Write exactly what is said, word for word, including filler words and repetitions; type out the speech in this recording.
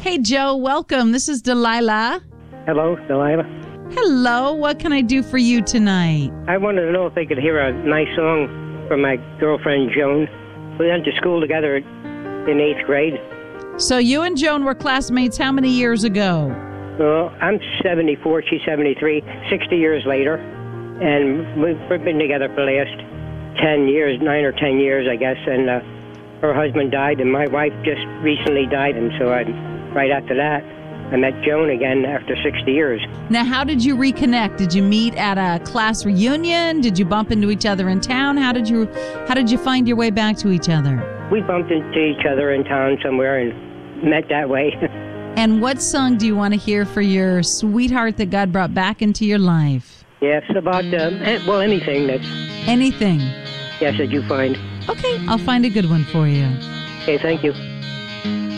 Hey, Joe, welcome. This is Delilah. Hello, Delilah. Hello. What can I do for you tonight? I wanted to know if I could hear a nice song from my girlfriend, Joan. We went to school together in eighth grade. So you and Joan were classmates how many years ago? Well, I'm seventy-four, she's seventy-three, sixty years later. And we've been together for the last ten years, nine or ten years, I guess. And uh, her husband died, and my wife just recently died. And so I, right after that, I met Joan again after sixty years. Now, how did you reconnect? Did you meet at a class reunion? Did you bump into each other in town? How did you how did you find your way back to each other? We bumped into each other in town somewhere and met that way. And what song do you want to hear for your sweetheart that God brought back into your life? Yes, about, um, well, anything that's... Anything. Yes, that you find. Okay, I'll find a good one for you. Okay, thank you.